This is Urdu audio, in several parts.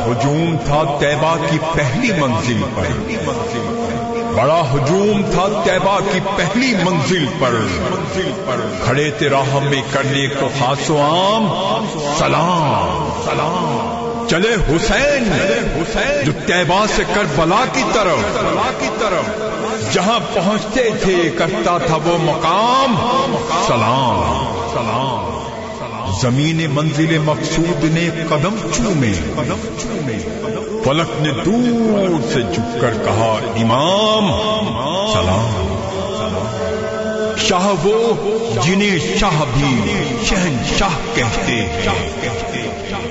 ہجوم تھا طیبہ کی پہلی منزل پر، بڑا ہجوم تھا طیبہ کی پہلی منزل پر، کھڑے تھے راہ میں کرنے کو خاص و عام سلام سلام، چلے حسین جو طیبہ سے کربلا کی طرف، جہاں پہنچتے تھے کرتا تھا وہ مقام سلام سلام، زمین منزل مقصود نے قدم چومے، فلک نے دور سے جھک کر کہا امام سلام، شاہ وہ جنہیں شاہ بھی شہنشاہ کہتے ہیں،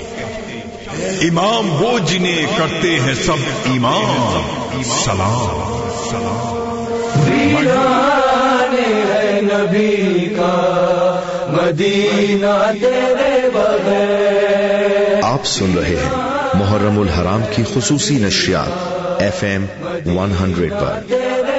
امام وہ جنہیں کرتے ہیں سب ایمان سلام سلام، ہے نبی کا مدینہ تیرے بغیر۔ آپ سن رہے ہیں محرم الحرام کی خصوصی نشریات FM 100 پر۔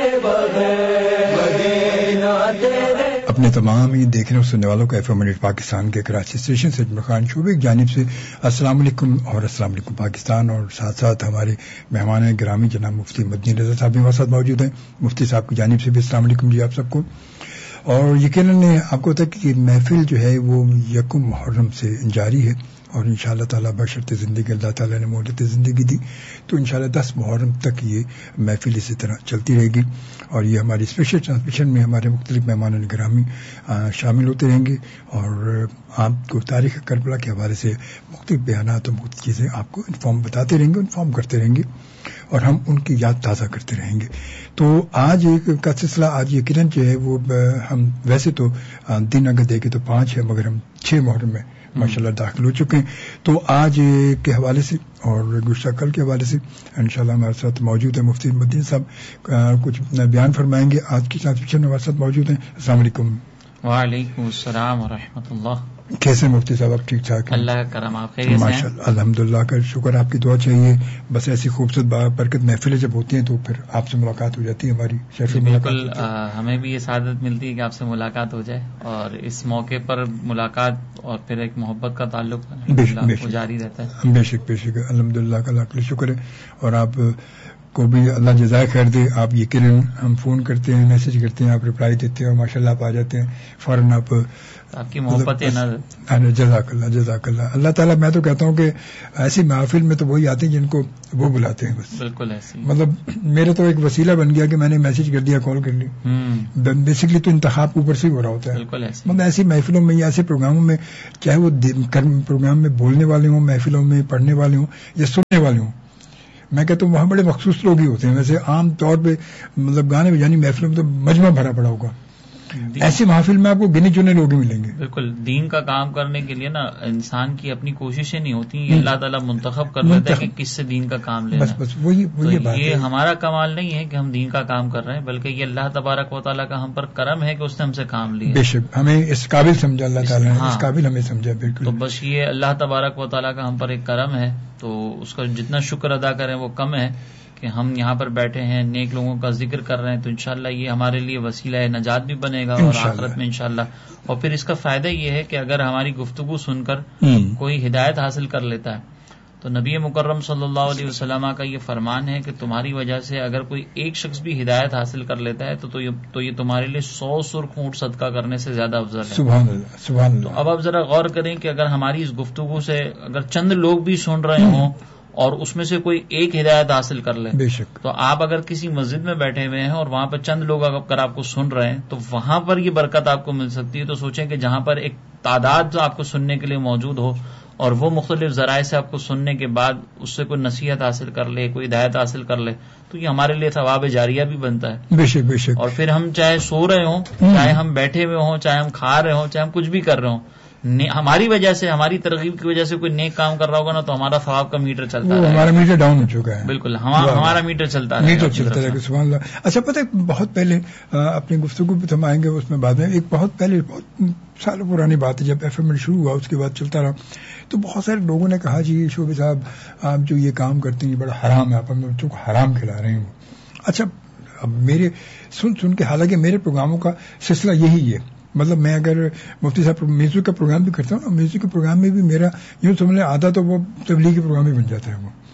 اپنے تمام ہی دیکھنے اور سننے والوں کو FM 100 پاکستان کے کراچی اسٹیشن سے اجمل خان شعبے کی جانب سے السلام علیکم اور السلام علیکم پاکستان، اور ساتھ ساتھ ہمارے مہمان گرامی جناب مفتی مدنی رضا صاحب بھی ہمارے ساتھ موجود ہیں۔ مفتی صاحب کی جانب سے بھی السلام علیکم جی آپ سب کو۔ اور یقیناً آپ کو پتا ہے کہ محفل جو ہے وہ یکم محرم سے جاری ہے، اور انشاءاللہ تعالیٰ بشرط زندگی اللہ تعالیٰ نے مہلت زندگی دی تو انشاءاللہ 10 محرم تک یہ محفل اسی طرح چلتی رہے گی، اور یہ ہماری اسپیشل ٹرانسمیشن میں ہمارے مختلف مہمان گرامی شامل ہوتے رہیں گے، اور آپ کو تاریخ کربلا کے حوالے سے مختلف بیانات اور مختلف چیزیں آپ کو بتاتے رہیں گے، انفارم کرتے رہیں گے، اور ہم ان کی یاد تازہ کرتے رہیں گے۔ تو آج کا سلسلہ آج یقیناً جو ہے وہ ہم ویسے تو دن اگر دیکھیں تو 5 ہے، مگر ہم 6 محرم میں ماشاءاللہ داخل ہو چکے ہیں، تو آج کے حوالے سے اور گزشتہ کل کے حوالے سے انشاءاللہ ہمارے ساتھ موجود ہے مفتی مدین صاحب، کچھ بیان فرمائیں گے۔ آج کی ٹرانسمیشن میں ہمارے ساتھ موجود ہیں۔ السلام علیکم۔ وعلیکم السلام ورحمۃ اللہ۔ کیسے مفتی صاحب؟ آپ ٹھیک ٹھاک؟ اللہ کا کرم، آپ خیریت سے ہیں؟ ماشاءاللہ الحمدللہ کا شکر، آپ کی دعا چاہیے۔ بس ایسی خوبصورت برکت محفلیں جب ہوتی ہیں تو پھر آپ سے ملاقات ہو جاتی ہے ہماری، بالکل ہمیں بھی یہ سعادت ملتی ہے کہ آپ سے ملاقات ہو جائے، اور اس موقع پر ملاقات اور پھر ایک محبت کا تعلق جاری رہتا ہے۔ بے شک بے شک، الحمدللہ کا لاکھ شکر ہے۔ اور آپ کو بھی اللہ جزائے خیر دے، آپ یقیناً ہم فون کرتے ہیں، میسج کرتے ہیں، آپ رپلائی دیتے ہیں، اور ماشاءاللہ آپ آ جاتے ہیں فوراً۔ آپ کی محبت ہے نا، جزاک اللہ جزاک اللہ۔ اللہ تعالیٰ، میں تو کہتا ہوں کہ ایسی محافل میں تو وہی آتے ہیں جن کو وہ بلاتے ہیں، بس بالکل ایسی، مطلب میرا تو ایک وسیلہ بن گیا کہ میں نے میسج کر دیا، کال کر لی، بیسکلی تو انتخاب اوپر سے ہی ہو رہا ہوتا ہے، بالکل ایسی، مطلب ایسی محفلوں میں یا ایسے پروگراموں میں، چاہے وہ پروگرام میں بولنے والے ہوں، محفلوں میں پڑھنے والے ہوں یا سننے والے ہوں، میں کہتا ہوں وہاں بڑے مخصوص لوگ ہی ہوتے ہیں۔ ویسے عام طور پہ مطلب گانے بجانے محفلوں میں تو مجمع بھرا پڑا ہوگا، ایسی محفل میں آپ کو گنے چنے لوگ ہی ملیں گے۔ بالکل، دین کا کام کرنے کے لیے نا انسان کی اپنی کوششیں نہیں ہوتی، یہ اللہ تعالیٰ منتخب کر لیتا ہے کہ کس سے دین کا کام لینا ہے۔ بس وہی بات ہے، یہ ہمارا کمال نہیں ہے کہ ہم دین کا کام کر رہے ہیں، بلکہ یہ اللہ تبارک و تعالیٰ کا ہم پر کرم ہے کہ اس نے ہم سے کام لیا۔ بے شک، ہمیں اس قابل سمجھا اللہ تعالیٰ نے، اس قابل ہمیں سمجھا، بالکل۔ تو بس یہ اللہ تبارک و تعالیٰ کا ہم پر ایک کرم ہے، تو اس کا جتنا شکر ادا کریں وہ کم ہے کہ ہم یہاں پر بیٹھے ہیں، نیک لوگوں کا ذکر کر رہے ہیں، تو انشاءاللہ یہ ہمارے لیے وسیلہ نجات بھی بنے گا، اور آخرت میں انشاءاللہ۔ اور پھر اس کا فائدہ یہ ہے کہ اگر ہماری گفتگو سن کر کوئی ہدایت حاصل کر لیتا ہے تو نبی مکرم صلی اللہ علیہ وسلم کا یہ فرمان ہے کہ تمہاری وجہ سے اگر کوئی ایک شخص بھی ہدایت حاصل کر لیتا ہے تو یہ تمہارے لیے 100 سرخ اونٹ صدقہ کرنے سے زیادہ افضل ہے۔ سبحان اللہ سبحان اللہ۔ تو اب آپ ذرا غور کریں کہ اگر ہماری اس گفتگو سے اگر چند لوگ بھی سن رہے ہوں اور اس میں سے کوئی ایک ہدایت حاصل کر لے، بے شک، تو آپ اگر کسی مسجد میں بیٹھے ہوئے ہیں اور وہاں پر چند لوگ اگر آپ کو سن رہے ہیں تو وہاں پر یہ برکت آپ کو مل سکتی ہے۔ تو سوچیں کہ جہاں پر ایک تعداد جو آپ کو سننے کے لیے موجود ہو اور وہ مختلف ذرائع سے آپ کو سننے کے بعد اس سے کوئی نصیحت حاصل کر لے، کوئی ہدایت حاصل کر لے، تو یہ ہمارے لیے ثواب جاریہ بھی بنتا ہے۔ بے شک بے شک۔ اور پھر ہم چاہے سو رہے ہوں، چاہے ہم بیٹھے ہوئے ہوں، چاہے ہم کھا رہے ہوں، چاہے ہم کچھ بھی کر رہے ہوں، ہماری وجہ سے، ہماری ترغیب کی وجہ سے کوئی نیک کام کر رہا ہوگا نا تو ہمارا ثواب کا میٹر چلتا ہے، ہمارا میٹر ڈاؤن ہو چکا ہے، بالکل ہمارا میٹر چلتا ہے، میٹر چلتا ہے۔ سبحان اللہ۔ اچھا پتہ ہے، بہت پہلے اپنی گفتگو پہ ہم آئیں گے اس میں بعد میں، ایک بہت پہلے بہت سالوں پرانی بات ہے، جب FM شروع ہوا اس کے بعد چلتا رہا تو بہت سارے لوگوں نے کہا جی شعبے صاحب آپ جو یہ کام کرتے ہیں یہ بڑا حرام ہے، آپ اپنے بچوں کو حرام کھلا رہے ہیں۔ اچھا اب میرے سن کے، حالانکہ میرے پروگراموں کا سلسلہ یہی ہے، مطلب میں اگر مفتی صاحب میوزک کا پروگرام بھی کرتا ہوں نا، میوزک کے پروگرام میں بھی میرا یوں سمجھ لیں آدھا تو وہ تبلیغی پروگرام ہی بن جاتا ہے، وہ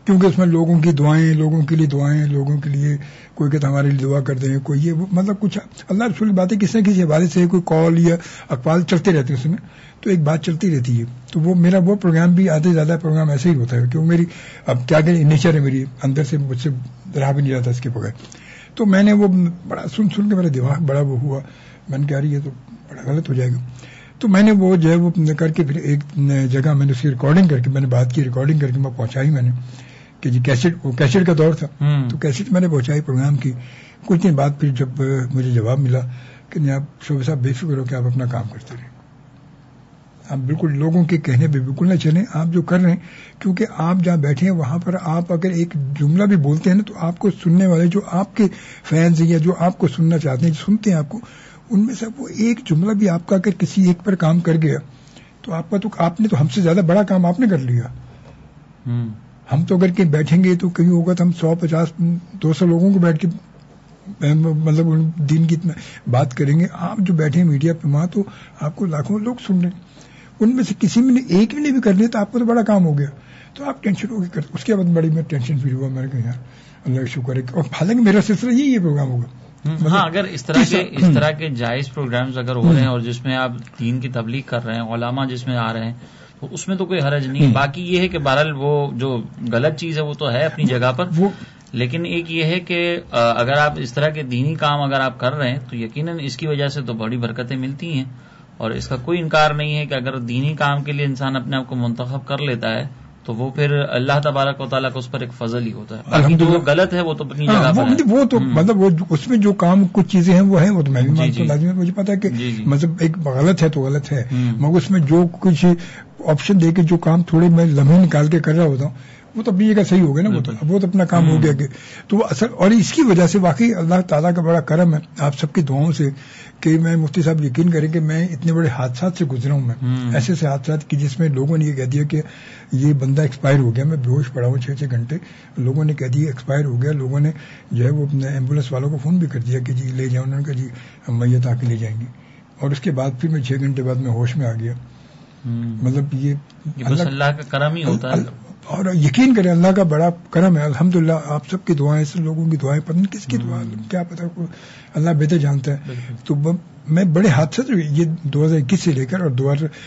کیونکہ اس میں لوگوں کی دعائیں، لوگوں کے لیے دعائیں، لوگوں کے لیے کوئی کہتا ہمارے لیے دعا کر دیں، کوئی یہ مطلب کچھ اللہ رسول کی باتیں کسی نہ کسی حوالے سے کوئی کال یا اقوال چلتے رہتے ہیں اس میں، تو ایک بات چلتی رہتی ہے. تو وہ میرا وہ پروگرام بھی آدھے زیادہ پروگرام ایسے ہی ہوتا ہے کہ وہ میری اب کیا کہ نیچر ہے میری، اندر سے مجھ سے رہا بھی نہیں جاتا اس کے بغیر. تو میں نے وہ بڑا سن کے میرا دماغ بڑا وہ ہوا، میں نے کہا یہ تو بڑا غلط ہو جائے گا. تو میں نے وہ جو ہے وہ کر کے پھر ایک جگہ میں نے اس کی ریکارڈنگ کر کے میں نے بات کی، ریکارڈنگ کر کے میں پہنچائی میں نے کہ جی کیسٹ کا دور تھا، تو کیسٹ میں نے پہنچائی پروگرام کی. کچھ دن بعد پھر جب مجھے جواب ملا کہ نہیں آپ شعبہ صاحب بے فکر ہو کہ آپ اپنا کام کرتے رہیں، آپ بالکل لوگوں کے کہنے پہ بالکل نہ چلیں، آپ جو کر رہے ہیں، کیونکہ آپ جہاں بیٹھے ہیں وہاں پر آپ اگر ایک جملہ بھی بولتے ہیں نا تو آپ کو سننے والے جو آپ کے فینز یا جو آپ کو سننا چاہتے ہیں، جو سنتے ہیں آپ کو، ان میں سے وہ ایک جملہ بھی آپ کا اگر کسی ایک پر کام کر گیا تو آپ نے تو ہم سے زیادہ بڑا کام آپ نے کر لیا. ہم تو اگر کہیں بیٹھیں گے تو کہیں ہوگا تو ہم 150 200 لوگوں کو بیٹھ کے مطلب دین کی بات کریں گے. آپ جو بیٹھے ہیں میڈیا پہ وہاں تو آپ کو لاکھوں لوگ سن رہے ہیں، ان میں سے کسی میں نے ایک بھی نہیں بھی کر لیا تو آپ کو تو بڑا کام ہو گیا. تو آپ ٹینشن ہو گئی. اس کے بعد بڑی میں ٹینشن فیل ہوا، میں نے کہا یار اللہ کا شکر ہے. اور حالانکہ میرا سلسلہ یہی پروگرام ہوگا. ہاں اگر اس طرح کے جائز پروگرامز اگر ہو رہے ہیں اور جس میں آپ دین کی تبلیغ کر رہے ہیں، علماء جس میں آ رہے ہیں، تو اس میں تو کوئی حرج نہیں. باقی یہ ہے کہ بہرحال وہ جو غلط چیز ہے وہ تو ہے اپنی جگہ پر، لیکن ایک یہ ہے کہ اگر آپ اس طرح کے دینی کام اگر آپ کر رہے ہیں تو یقیناً اس کی وجہ سے تو بڑی برکتیں ملتی ہیں، اور اس کا کوئی انکار نہیں ہے کہ اگر دینی کام کے لیے انسان اپنے آپ کو منتخب کر لیتا ہے تو وہ پھر اللہ تبارک و تعالیٰ کا اس پر ایک فضل ہی ہوتا ہے. باقی جو غلط ہے وہ تو اپنی جگہ پر ہے. وہ تو مطلب وہ اس میں جو کام کچھ چیزیں ہیں وہ ہیں، وہ تو میں بھی مانتا ہوں لازمی ہے. مجھے پتا ہے کہ مطلب ایک غلط ہے تو غلط ہے، مگر اس میں جو کچھ آپشن دے کے جو کام تھوڑے میں لمحے نکال کے کر رہا ہوتا ہوں وہ تو اپنی جگہ صحیح ہو گیا نا. وہ تو اپنا کام ہو گیا کہ تو وہ اثر. اور اس کی وجہ سے واقعی اللہ تعالیٰ کا بڑا کرم ہے آپ سب کی دعاؤں سے کہ میں مفتی صاحب یقین کریں کہ میں اتنے بڑے حادثات سے گزرا ہوں. میں ایسے حادثات کی جس میں لوگوں نے یہ کہہ دیا کہ یہ بندہ ایکسپائر ہو گیا، میں بے ہوش پڑا ہوں 6 گھنٹے، لوگوں نے کہہ دیا ایکسپائر ہو گیا. لوگوں نے جو ہے وہ ایمبولینس والوں کو فون بھی کر دیا کہ جی لے جاؤ. انہوں نے کہا جی ہم میت آ کے لے جائیں گے. اور اس کے بعد پھر میں 6 گھنٹے بعد میں ہوش میں آ گیا. مطلب یہ اللہ کا کرم ہی ہوتا ہے. اور یقین کریں اللہ کا بڑا کرم ہے الحمدللہ. آپ سب کی دعائیں سے لوگوں کی دعائیں، پتہ نہیں کس کی دعا، کیا پتا، اللہ بہتر جانتا ہے. تو میں بڑے حادثات یہ 2021 سے لے کر اور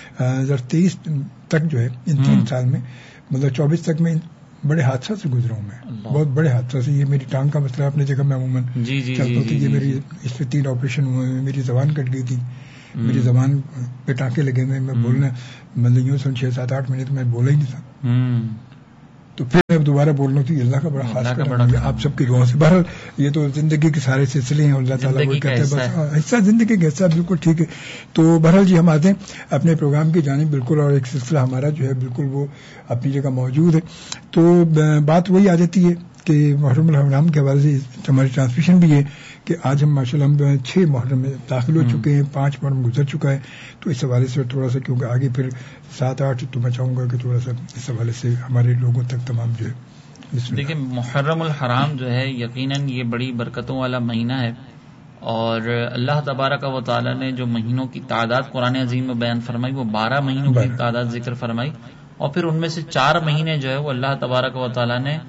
2023 تک جو ہے ان 3 سال میں مطلب 24 تک میں بڑے حادثات سے گزرا ہوں. میں بہت بڑے حادثات سے. یہ میری ٹانگ کا مسئلہ اپنی جگہ میں عموماً چلتا ہوتی. یہ میری اس پہ 3 آپریشن ہوئے ہیں. میری زبان کٹ گئی تھی، میری زبان پہ ٹانکے لگے ہوئے. میں بولنا مطلب یوں 6 7 8 مہینے تو میں بولا ہی نہیں تھا. تو پھر میں دوبارہ بول رہا ہوں کہ اللہ کا بڑا خاص کرم ہے آپ سب کی دعاؤں سے. بہرحال یہ تو زندگی کے سارے سلسلے ہیں، اللہ تعالیٰ وہ کہتے ہیں بس حصہ زندگی کا حصہ. بالکل ٹھیک ہے. تو بہرحال جی ہم آتے ہیں اپنے پروگرام کی جانب بالکل، اور ایک سلسلہ ہمارا جو ہے بالکل وہ اپنی جگہ موجود ہے. تو بات وہی آ جاتی ہے کہ محرم الحرام کے حوالے سے ہماری ٹرانسمیشن بھی ہے کہ آج ہم ماشاء اللہ ہم 6 محرم میں داخل ہو چکے ہیں، 5 محرم گزر چکا ہے. تو اس حوالے سے تھوڑا سا کیونکہ آگے پھر 7 8 تو میں چاہوں گا کہ تھوڑا سا اس حوالے سے ہمارے لوگوں تک تمام جو ہے. دیکھیں محرم الحرام جو ہے یقیناً یہ بڑی برکتوں والا مہینہ ہے، اور اللہ تبارک و تعالیٰ نے جو مہینوں کی تعداد قرآن عظیم میں بیان فرمائی وہ 12 مہینوں کی تعداد ذکر فرمائی، اور پھر ان میں سے 4 مہینے جو ہے وہ اللہ تبارک و تعالیٰ نے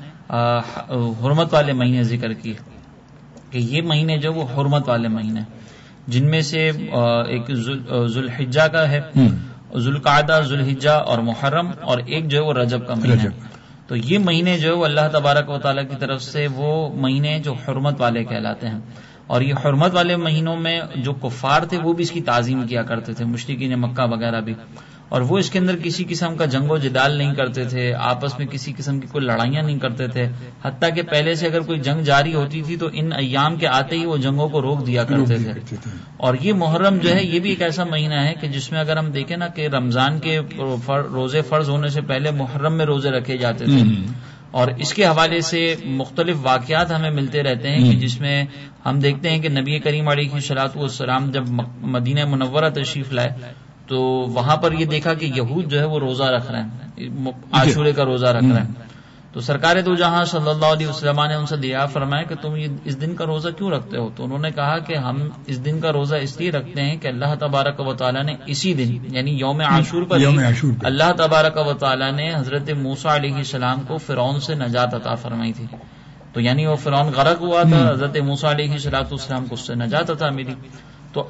حرمت والے مہینے ذکر کیے کہ یہ مہینے جو وہ حرمت والے مہینے، جن میں سے ایک ذوالحجہ کا ہے، ذوالقعدہ، ذوالحجہ اور محرم، اور ایک جو ہے وہ رجب کا مہینہ ہے. تو یہ مہینے جو ہے وہ اللہ تبارک و تعالیٰ کی طرف سے وہ مہینے جو حرمت والے کہلاتے ہیں. اور یہ حرمت والے مہینوں میں جو کفار تھے وہ بھی اس کی تعظیم کیا کرتے تھے، مشرکین مکہ وغیرہ بھی، اور وہ اس کے اندر کسی قسم کا جنگ و جدال نہیں کرتے تھے، آپس میں کسی قسم کی کوئی لڑائیاں نہیں کرتے تھے. حتیٰ کہ پہلے سے اگر کوئی جنگ جاری ہوتی تھی تو ان ایام کے آتے ہی وہ جنگوں کو روک دیا کرتے تھے. اور یہ محرم جو ہے یہ بھی ایک ایسا مہینہ ہے کہ جس میں اگر ہم دیکھیں نا کہ رمضان کے روزے فرض ہونے سے پہلے محرم میں روزے رکھے جاتے تھے، اور اس کے حوالے سے مختلف واقعات ہمیں ملتے رہتے ہیں کہ جس میں ہم دیکھتے ہیں کہ نبی کریم علیہ الصلوۃ والسلام جب مدینہ منورہ تشریف لائے تو وہاں پر یہ دیکھا کہ یہود جو ہے وہ روزہ رکھ رہے ہیں، عاشورے کا روزہ رکھ رہے ہیں. تو سرکار دو جہاں صلی اللہ علیہ وسلم نے ان سے دیا فرمایا کہ تم اس دن کا روزہ کیوں رکھتے ہو؟ تو انہوں نے کہا کہ ہم اس دن کا روزہ اس لیے رکھتے ہیں کہ اللہ تبارک و تعالیٰ نے اسی دن یعنی یوم عاشور پر اللہ تبارک و تعالیٰ نے حضرت موسیٰ علیہ السلام کو فرعون سے نجات عطا فرمائی تھی. تو یعنی وہ فرعون غرق ہوا تھا، حضرت موسیٰ علیہ السلام کو اس سے نجات عطا ملی. تو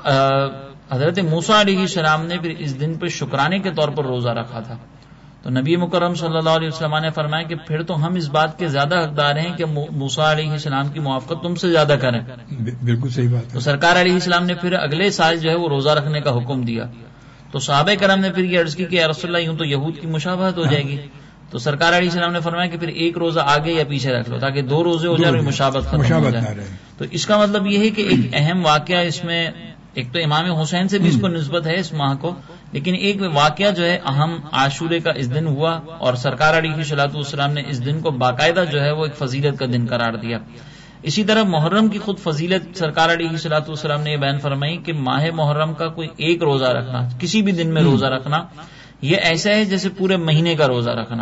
حضرت موسیٰ علیہ السلام نے پھر اس دن پہ شکرانے کے طور پر روزہ رکھا تھا. تو نبی مکرم صلی اللہ علیہ وسلم نے فرمایا کہ پھر تو ہم اس بات کے زیادہ حقدار ہیں کہ موسیٰ علیہ السلام کی موافقت تم سے زیادہ کریں. بالکل صحیح بات. تو سرکار علیہ السلام نے پھر اگلے سال جو ہے وہ روزہ رکھنے کا حکم دیا. تو صحابہ کرام نے پھر یہ عرض کی کہ یا رسول اللہ یوں تو یہود کی مشابہت ہو جائے گی. تو سرکار علیہ السلام نے فرمایا کہ پھر ایک روزہ آگے یا پیچھے رکھ لو تاکہ دو روزے ہو جائے اور مشابہت ختم ہو جائے. تو اس کا مطلب یہ ہے کہ ایک اہم واقعہ اس میں، ایک تو امام حسین سے بھی اس کو نسبت ہے اس ماہ کو، لیکن ایک واقعہ جو ہے اہم عاشورے کا اس دن ہوا اور سرکار علیہ الصلوۃ والسلام نے اس دن کو باقاعدہ جو ہے وہ ایک فضیلت کا دن قرار دیا. اسی طرح محرم کی خود فضیلت سرکار علیہ الصلوۃ والسلام نے یہ بیان فرمائی کہ ماہ محرم کا کوئی ایک روزہ رکھنا، کسی بھی دن میں روزہ رکھنا، یہ ایسا ہے جیسے پورے مہینے کا روزہ رکھنا.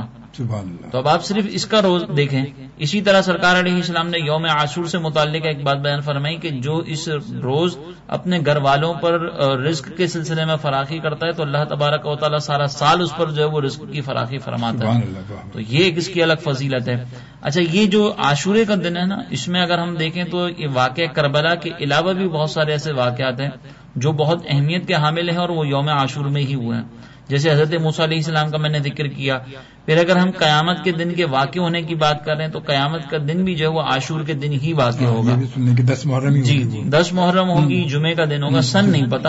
تو اب آپ صرف اس کا روز دیکھیں. اسی طرح سرکار علیہ السلام نے یوم عاشور سے متعلق ایک بات بیان فرمائی کہ جو اس روز اپنے گھر والوں پر رزق کے سلسلے میں فراخی کرتا ہے تو اللہ تبارک و تعالیٰ سارا سال اس پر جو ہے وہ رزق کی فراخی فرماتا ہے. تو یہ ایک اس کی الگ فضیلت ہے. اچھا، یہ جو عاشورے کا دن ہے نا، اس میں اگر ہم دیکھیں تو یہ واقعہ کربلا کے علاوہ بھی بہت سارے ایسے واقعات ہیں جو بہت اہمیت کے حامل ہیں اور وہ یوم عاشور میں ہی ہوئے ہیں. جیسے حضرت موسیٰ علیہ السلام کا میں نے ذکر کیا. پھر اگر ہم قیامت کے دن کے واقع ہونے کی بات کر رہے ہیں تو قیامت کا دن بھی جو ہے وہ عاشور کے دن ہی واقع ہوگا. 10 محرم جی 10 محرم ہوگی، جمعے کا دن ہوگا. سن نہیں پتا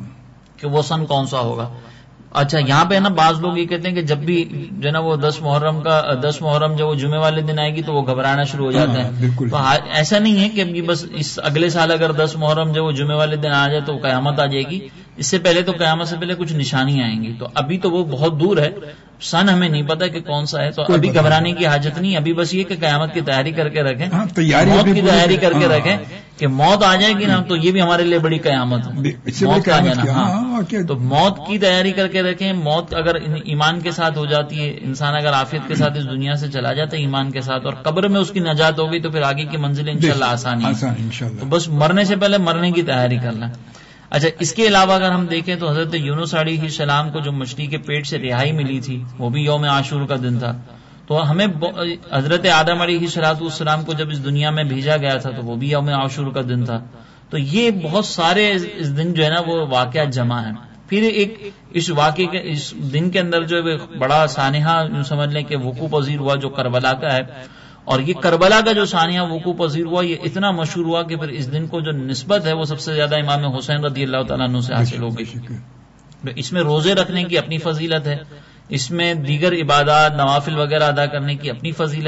کہ وہ سن کون سا ہوگا. اچھا، یہاں پہ نا بعض لوگ یہ کہتے ہیں کہ جب بھی جو ہے نا وہ 10 محرم جو وہ جمعے والے دن آئے گی تو وہ گھبرانا شروع ہو جاتے ہیں. تو ایسا نہیں ہے کہ ابھی بس اس اگلے سال اگر 10 محرم جو وہ جمعے والے دن آ جائے تو قیامت آ جائے گی. اس سے پہلے تو قیامت سے پہلے کچھ نشانیاں آئیں گی. تو ابھی تو وہ بہت دور ہے، سن ہمیں نہیں پتا کہ کون سا ہے. تو ابھی گھبرانے کی حاجت نہیں. ابھی بس یہ کہ قیامت کی تیاری کر کے رکھیں، موت کی تیاری کر کے رکھیں کہ موت آ جائے گی نا تو یہ بھی ہمارے لیے بڑی قیامت ہے، موت آ جانا. ہاں، تو موت کی تیاری کر کے رکھیں. موت اگر ایمان کے ساتھ ہو جاتی ہے، انسان اگر عافیت کے ساتھ اس دنیا سے چلا جاتا ہے ایمان کے ساتھ اور قبر میں اس کی نجات ہوگی تو پھر آگے کی منزل انشاءاللہ آسانی ہے. تو بس مرنے سے پہلے مرنے کی تیاری کرنا. اچھا، اس کے علاوہ اگر ہم دیکھیں تو حضرت یونس علیہ السلام کو جو مچھلی کے پیٹ سے رہائی ملی تھی وہ بھی یوم عاشور کا دن تھا. تو ہمیں حضرت آدم علیہ السلام کو جب اس دنیا میں بھیجا گیا تھا تو وہ بھی یوم عاشور کا دن تھا. تو یہ بہت سارے اس دن جو ہے نا وہ واقعات جمع ہیں. پھر ایک اس واقعے کے اس دن کے اندر جو ہے بڑا سانحہ یوں سمجھ لیں کہ وقوع پذیر ہوا جو کربلا کا ہے. اور یہ کربلا کا جو ثانیہ وقوع پذیر ہوا یہ اتنا مشہور ہوا کہ پھر اس دن کو جو نسبت ہے وہ سب سے زیادہ امام حسین رضی اللہ تعالیٰ عنہ سے حاصل ہو گئی. اس میں روزے رکھنے کی اپنی فضیلت ہے، اس میں دیگر عبادات نوافل وغیرہ ادا کرنے کی اپنی فضیلت